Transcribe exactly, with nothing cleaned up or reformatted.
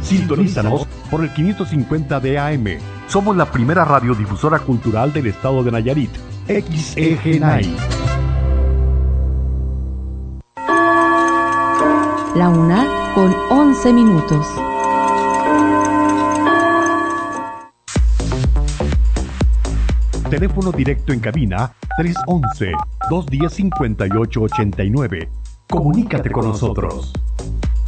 Sintonízanos por el quinientos cincuenta de A M. Somos la primera radiodifusora cultural del estado de Nayarit. X E G N A I. La una con once minutos. Teléfono directo en cabina tres once, dos diez, cincuenta y ocho ochenta y nueve. Comunícate con nosotros.